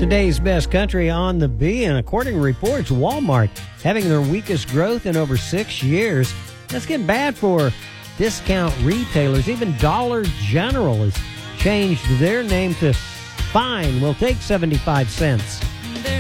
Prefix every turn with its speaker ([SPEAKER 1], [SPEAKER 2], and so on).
[SPEAKER 1] Today's best country on the B, and according to reports, Walmart having their weakest growth in over 6 years. That's getting bad for discount retailers. Even Dollar General has changed their name to Fine. We'll take 75 cents.